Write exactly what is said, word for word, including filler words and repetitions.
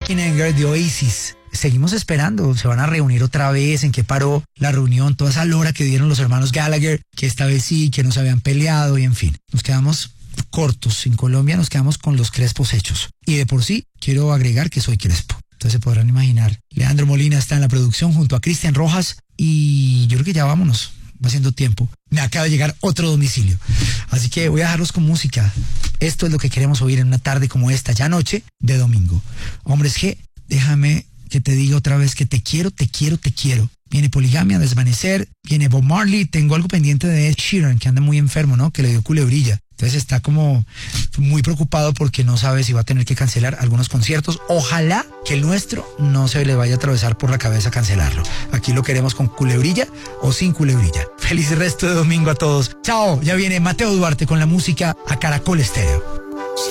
Anger de Oasis. Seguimos esperando, se van a reunir otra vez, en qué paró la reunión, toda esa lora que dieron los hermanos Gallagher, que esta vez sí, que no se habían peleado y en fin. Nos quedamos cortos, en Colombia nos quedamos con los crespos hechos. Y de por sí, quiero agregar que soy crespo. Entonces se podrán imaginar. Leandro Molina está en la producción junto a Cristian Rojas y yo creo que ya vámonos. Va siendo tiempo. Me acaba de llegar otro domicilio. Así que voy a dejarlos con música. Esto es lo que queremos oír en una tarde como esta, ya noche de domingo. Hombres G, déjame que te diga otra vez que te quiero, te quiero, te quiero. Viene Poligamia, Desvanecer, viene Bob Marley. Tengo algo pendiente de Ed Sheeran, que anda muy enfermo, ¿no? Que le dio culebrilla. Entonces está como muy preocupado porque no sabe si va a tener que cancelar algunos conciertos. Ojalá que el nuestro no se le vaya a atravesar por la cabeza cancelarlo. Aquí lo queremos con culebrilla o sin culebrilla. Feliz resto de domingo a todos. Chao, ya viene Mateo Duarte con la música a Caracol Estéreo.